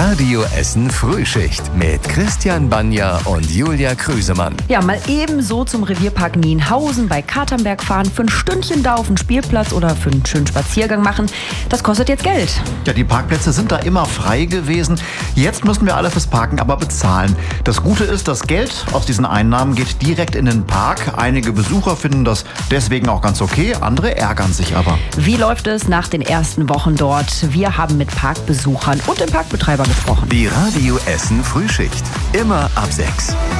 Radio Essen Frühschicht mit Christian Banja und Julia Krüsemann. Ja, mal ebenso zum Revierpark Nienhausen bei Katernberg fahren, für ein Stündchen da auf den Spielplatz oder für einen schönen Spaziergang machen. Das kostet jetzt Geld. Ja, die Parkplätze sind da immer frei gewesen. Jetzt müssen wir alle fürs Parken aber bezahlen. Das Gute ist, das Geld aus diesen Einnahmen geht direkt in den Park. Einige Besucher finden das deswegen auch ganz okay, andere ärgern sich aber. Wie läuft es nach den ersten Wochen dort? Wir haben mit Parkbesuchern und dem Parkbetreiber gesprochen. Die Radio Essen Frühschicht. Immer ab 6.